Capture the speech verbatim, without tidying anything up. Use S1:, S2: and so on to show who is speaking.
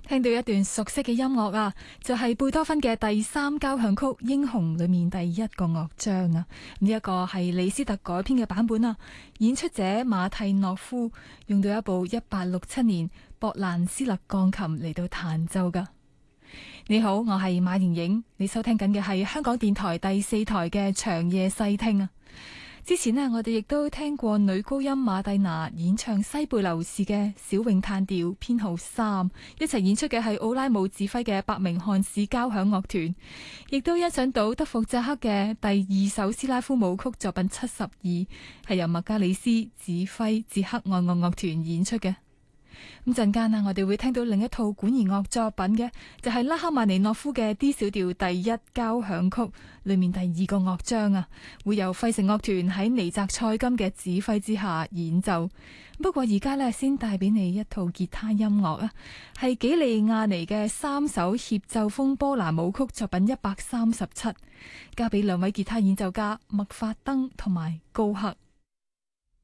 S1: 聽到一段熟悉嘅音樂啊，就係貝多芬嘅第三交響曲《英雄》裏面第一個樂章啊。呢一個係李斯特改編嘅版本啊，演出者馬蒂諾夫用到一部一八六七年博蘭斯勒鋼琴嚟到彈奏噶。你好，我係馬瑩瑩，你收聽緊嘅係香港電台第四台嘅長夜細聽啊。之前呢，我哋亦都聽過女高音馬蒂娜演唱西貝流士嘅小詠嘆調編號三，一齊演出嘅係奧拉姆指揮嘅伯明翰市交響樂團，亦都欣賞到德弗扎克嘅第二首斯拉夫舞曲作品七十二，係由麥加里斯指揮捷克愛樂樂團演出嘅。咁陣間啊，我哋會聽到另一套管弦樂作品嘅，就係拉赫曼尼諾夫嘅 D 小調第一交響曲裏面第二個樂章啊，會由費城樂團喺尼澤塞金嘅指揮之下演奏。不過而家呢，先帶俾你一套吉他音樂啊，係幾利亞尼嘅三首協奏風波蘭舞曲作品一百三十七，交俾兩位吉他演奏家麥法登同埋高克。